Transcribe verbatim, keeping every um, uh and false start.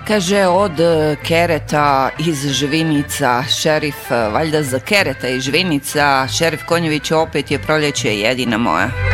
Kaže od Kereta iz Žvinica, šerif, valjda za Kereta iz Žvinica, šerif Konjević, opet je proljeće jedina moja.